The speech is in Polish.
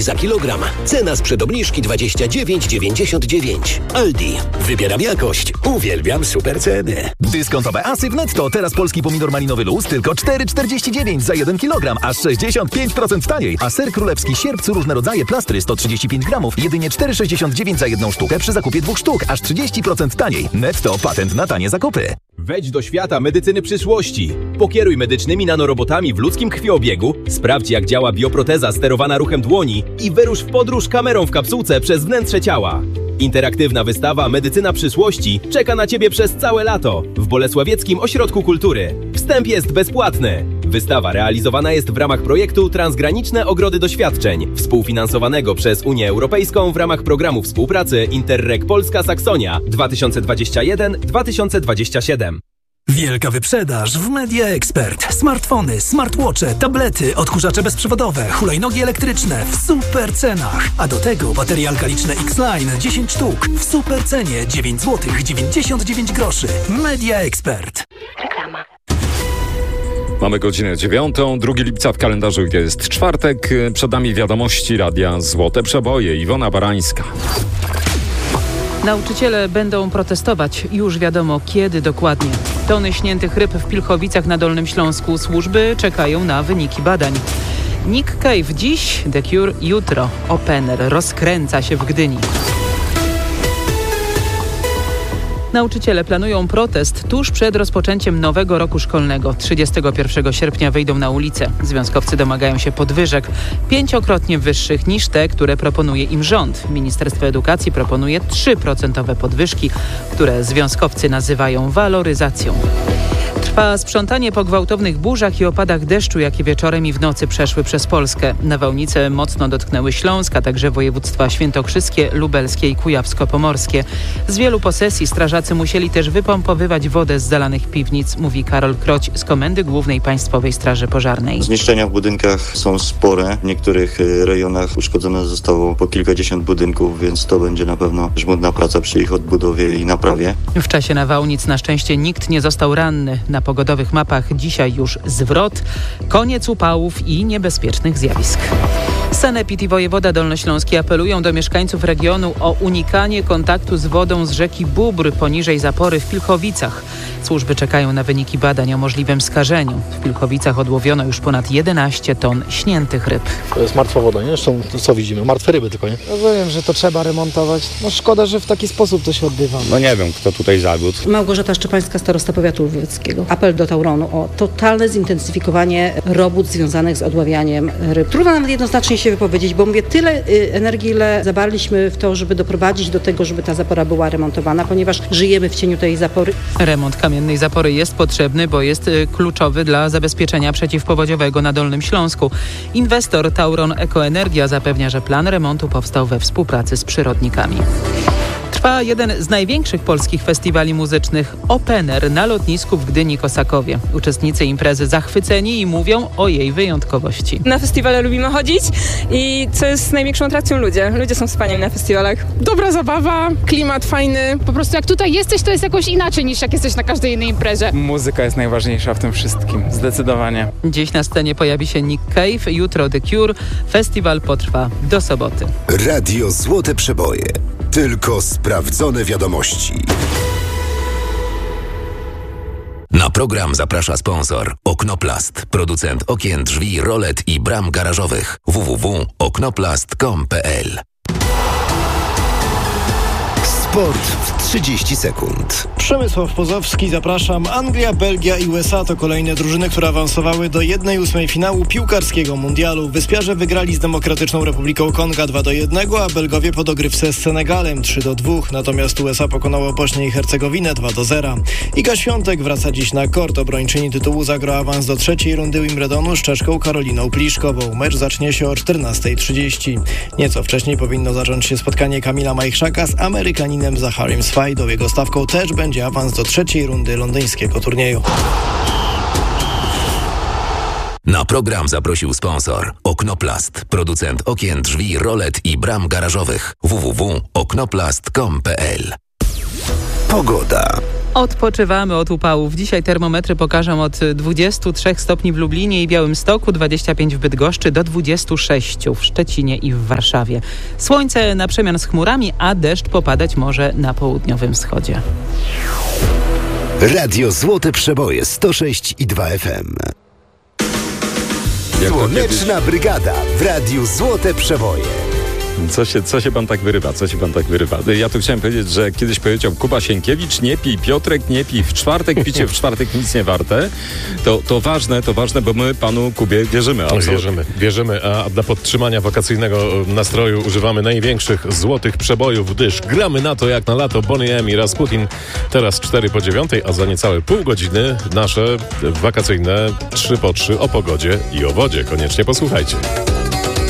za kilogram. Cena sprzed obniżki 29,99. Aldi. Wybieram jakość. Uwielbiam super ceny. Dyskontowe asy w Netto. Teraz polski pomidor malinowy luz tylko 4,49 za 1 kg, aż 65% taniej. A ser królewski sierpcu różne rodzaje plastry 135 gramów, jedynie 4,69 za 1 sztukę przy zakupie 2 sztuk, aż 30% taniej. Netto, patent na tanie zakupy. Wejdź do świata medycyny przyszłości. Pokieruj medycznymi nanorobotami w ludzkim krwiobiegu, sprawdź jak działa bioproteza sterowana ruchem dłoni i wyrusz w podróż kamerą w kapsułce przez wnętrze ciała. Interaktywna wystawa Medycyna przyszłości czeka na Ciebie przez całe lato w Bolesławieckim Ośrodku Kultury. Wstęp jest bezpłatny. Wystawa realizowana jest w ramach projektu Transgraniczne Ogrody Doświadczeń, współfinansowanego przez Unię Europejską w ramach programu współpracy Interreg Polska-Saksonia 2021-2027. Wielka wyprzedaż w Media Expert. Smartfony, smartwatche, tablety, odkurzacze bezprzewodowe, hulajnogi elektryczne w super cenach. A do tego baterie alkaliczne X-Line 10 sztuk w super cenie 9 zł 99 groszy. Media Expert. Reklama. Mamy godzinę 9, 2 lipca w kalendarzu jest czwartek. Przed nami wiadomości Radia Złote Przeboje. Iwona Barańska. Nauczyciele będą protestować. Już wiadomo kiedy dokładnie. Tony śniętych ryb w Pilchowicach na Dolnym Śląsku. Służby czekają na wyniki badań. Nick Cave dziś, The Cure jutro. Opener rozkręca się w Gdyni. Nauczyciele planują protest tuż przed rozpoczęciem nowego roku szkolnego. 31 sierpnia wyjdą na ulicę. Związkowcy domagają się podwyżek 5-krotnie wyższych niż te, które proponuje im rząd. Ministerstwo Edukacji proponuje 3% podwyżki, które związkowcy nazywają waloryzacją. Trwa sprzątanie po gwałtownych burzach i opadach deszczu, jakie wieczorem i w nocy przeszły przez Polskę. Nawałnice mocno dotknęły Śląsk, a także województwa świętokrzyskie, lubelskie i kujawsko-pomorskie. Z wielu posesji strażacy musieli też wypompowywać wodę z zalanych piwnic, mówi Karol Kroć z Komendy Głównej Państwowej Straży Pożarnej. Zniszczenia w budynkach są spore. W niektórych rejonach uszkodzone zostało po kilkadziesiąt budynków, więc to będzie na pewno żmudna praca przy ich odbudowie i naprawie. W czasie nawałnic na szczęście nikt nie został ranny. Na pogodowych mapach dzisiaj już zwrot, koniec upałów i niebezpiecznych zjawisk. Sanepid i wojewoda dolnośląski apelują do mieszkańców regionu o unikanie kontaktu z wodą z rzeki Bóbr poniżej zapory w Pilchowicach. Służby czekają na wyniki badań o możliwym skażeniu. W Pilchowicach odłowiono już ponad 11 ton śniętych ryb. To jest martwa woda, nie? Zresztą co widzimy? Martwe ryby tylko, nie? Rozumiem, że to trzeba remontować. No szkoda, że w taki sposób to się odbywa. No nie wiem, kto tutaj zawiódł. Małgorzata Szczepańska, starosta powiatu lwowickiego. Apel do Tauronu o totalne zintensyfikowanie robót związanych z odławianiem ryb. Trudno nawet jednoznacznie się wypowiedzieć, bo mówię, tyle energii, ile zabarliśmy w to, żeby doprowadzić do tego, żeby ta zapora była remontowana, ponieważ żyjemy w cieniu tej zapory. Remont kamiennej zapory jest potrzebny, bo jest kluczowy dla zabezpieczenia przeciwpowodziowego na Dolnym Śląsku. Inwestor Tauron Ekoenergia zapewnia, że plan remontu powstał we współpracy z przyrodnikami. Trwa jeden z największych polskich festiwali muzycznych, Opener, na lotnisku w Gdyni-Kosakowie. Uczestnicy imprezy zachwyceni i mówią o jej wyjątkowości. Na festiwale lubimy chodzić i co jest największą atrakcją ludzie. Ludzie są wspaniali na festiwalach. Dobra zabawa, klimat fajny. Po prostu jak tutaj jesteś, to jest jakoś inaczej niż jak jesteś na każdej innej imprezie. Muzyka jest najważniejsza w tym wszystkim, zdecydowanie. Dziś na scenie pojawi się Nick Cave, jutro The Cure. Festiwal potrwa do soboty. Radio Złote Przeboje. Tylko sprawdzone wiadomości. Na program zaprasza sponsor Oknoplast, producent okien, drzwi, rolet i bram garażowych. www.oknoplast.com.pl. Sport w 30 sekund. Przemysław Pozowski, zapraszam. Anglia, Belgia i USA to kolejne drużyny, które awansowały do 1/8 finału piłkarskiego mundialu. Wyspiarze wygrali z Demokratyczną Republiką Konga 2-1, a Belgowie po dogrywce z Senegalem 3-2. Natomiast USA pokonało Bośnię i Hercegowinę 2-0. Iga Świątek wraca dziś na kort. Obrończyni tytułu zagra awans do trzeciej rundy Wimbledonu z Czeszką Karoliną Pliszkową. Mecz zacznie się o 14:30. Nieco wcześniej powinno zacząć się spotkanie Kamila Majchrzaka z Amerykaninem Zacharym Swajdą. Jego stawką też będzie awans do trzeciej rundy londyńskiego turnieju. Na program zaprosił sponsor Oknoplast, producent okien, drzwi, rolet i bram garażowych. www.oknoplast.com.pl. Pogoda. Odpoczywamy od upałów. Dzisiaj termometry pokażą od 23 stopni w Lublinie i Białymstoku, 25 w Bydgoszczy, do 26 w Szczecinie i w Warszawie. Słońce na przemian z chmurami, a deszcz popadać może na południowym wschodzie. Radio Złote Przeboje 106,2 FM. Słoneczna Brygada w Radiu Złote Przeboje. Co się pan tak wyrywa? Ja tu chciałem powiedzieć, że kiedyś powiedział Kuba Sienkiewicz, nie pij, Piotrek, nie pij w czwartek, picie w czwartek nic nie warte. To ważne, bo my panu Kubie wierzymy. Wierzymy, a dla podtrzymania wakacyjnego nastroju używamy największych złotych przebojów, gdyż gramy na to jak na lato. Bonnie M i Rasputin, teraz 4 po 9, a za niecałe pół godziny nasze wakacyjne 3 po 3 o pogodzie i o wodzie. Koniecznie posłuchajcie.